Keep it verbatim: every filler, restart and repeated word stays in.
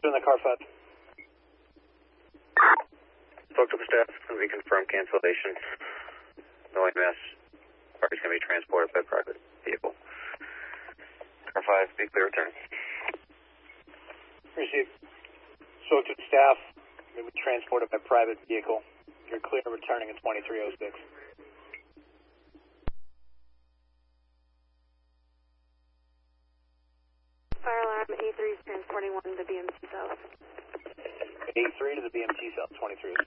in the car five. Spoke to the staff, we confirm cancellation. No M S. Party's going to be transported by private vehicle. Car five, be clear return. Received. Spoke to the staff, may be transported by private vehicle. You're clear returning at twenty-three oh six. Fire alarm A three is transporting one to the B M T South. A three to the B M T South, twenty-three oh